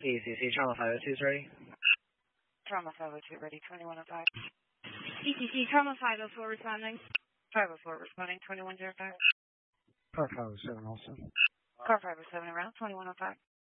ECC Trauma 502 is ready. Trauma 502 ready, 2105. ECC Trauma 504 responding. 504 responding, 2105. Car 507 also. Car 507 around, 2105.